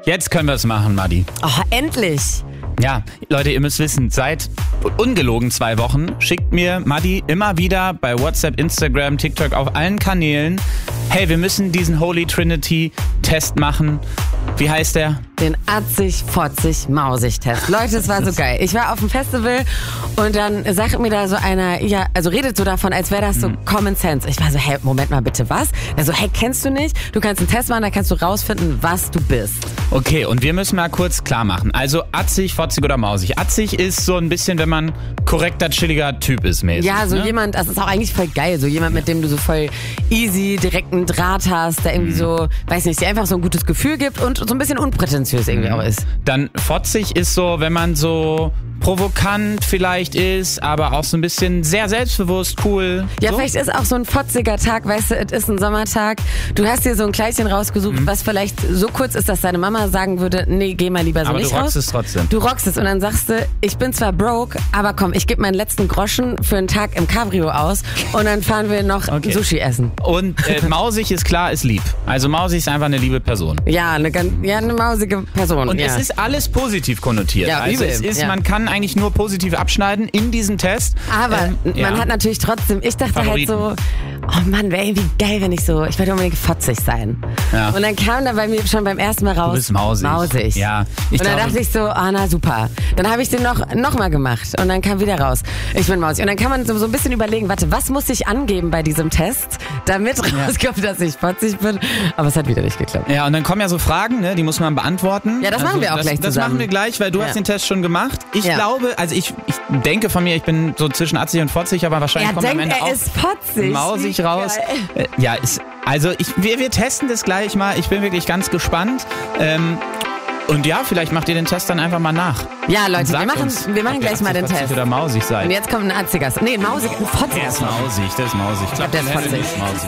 Jetzt können wir es machen, Madi. Oh, endlich. Ja, Leute, ihr müsst wissen, seit ungelogen 2 Wochen schickt mir Madi immer wieder bei WhatsApp, Instagram, TikTok, auf allen Kanälen, hey, wir müssen diesen Holy Trinity-Test machen. Wie heißt der? Den Atzig-Fotzig-Mausig-Test. Leute, es war so geil. Ich war auf dem Festival und dann sagt mir da so einer, ja, also redet so davon, als wäre das so Common Sense. Ich war so, hey, Moment mal bitte, was? Er so, hey, kennst du nicht? Du kannst einen Test machen, da kannst du rausfinden, was du bist. Okay, und wir müssen mal kurz klar machen. Also atzig, fotzig oder mausig. Atzig ist so ein bisschen, wenn man korrekter, chilliger Typ ist mäßig. Ja, so jemand, das ist auch eigentlich voll geil. So jemand, mit dem du so voll easy direkt einen Draht hast, der irgendwie so, weiß nicht, dir einfach so ein gutes Gefühl gibt und so ein bisschen unprätentiös irgendwie auch ist. Dann fotzig ist so, wenn man so provokant vielleicht ist, aber auch so ein bisschen sehr selbstbewusst, cool. Ja, so? vielleicht ist auch so ein fotziger Tag, weißt du, es ist ein Sommertag. Du hast dir so ein Kleidchen rausgesucht, was vielleicht so kurz ist, dass deine Mama sagen würde, nee, geh mal lieber so aber nicht du raus. rockst es trotzdem. Du rockst es und dann sagst du, ich bin zwar broke, aber komm, ich gebe meinen letzten Groschen für einen Tag im Cabrio aus und dann fahren wir noch Sushi essen. Und mausig ist klar, ist lieb. Also mausig ist einfach eine liebe Person. Ja, eine mausige Person. Und ja. es ist alles positiv konnotiert. Ja, also übel, es ist, ja. Man kann eigentlich nur positiv abschneiden in diesem Test. Aber man hat natürlich trotzdem, ich dachte Favoriten. halt so, oh Mann, wäre irgendwie geil, wenn ich wollte unbedingt fotzig sein. Ja. Und dann kam da bei mir schon beim ersten Mal raus, Du bist mausig. Ja, Und dann dachte ich so, na super. Dann habe ich den noch mal gemacht und dann kam wieder raus, ich bin mausig. Und dann kann man so ein bisschen überlegen, warte, was muss ich angeben bei diesem Test, damit rauskommt, dass ich fotzig bin. Aber es hat wieder nicht geklappt. Ja, und dann kommen ja so Fragen, ne, die muss man beantworten. Ja, das machen wir auch gleich zusammen. Das machen wir gleich, weil du hast den Test schon gemacht. Ich glaube, also ich denke von mir, ich bin so zwischen atzig und fotzig, aber wahrscheinlich kommt am Ende er auch ist fotzig. mausig raus. Ja, wir testen das gleich mal. Ich bin wirklich ganz gespannt. Und ja, vielleicht macht ihr den Test dann einfach mal nach. Ja, Leute, wir machen ob gleich ihr mal den fotzig Test. oder mausig seid. Und jetzt kommt ein atziger. Nee, ein fotzig. Der ist mausig, Ich glaube, der ist fotzig. Mausig.